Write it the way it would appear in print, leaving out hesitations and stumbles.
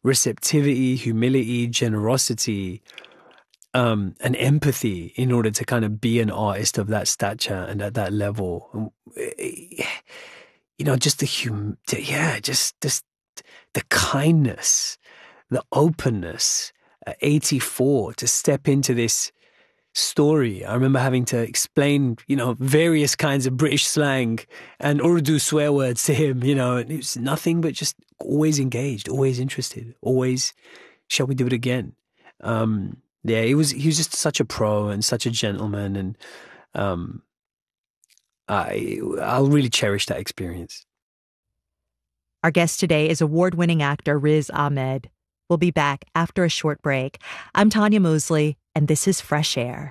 receptivity, humility, generosity, and empathy in order to kind of be an artist of that stature and at that level. Just just this, the kindness, the openness at 84 to step into this story. I remember having to explain, various kinds of British slang and Urdu swear words to him, and it was nothing but just always engaged, always interested, always, shall we do it again? He was just such a pro and such a gentleman, and I'll really cherish that experience. Our guest today is award-winning actor Riz Ahmed. We'll be back after a short break. I'm Tanya Mosley, and this is Fresh Air.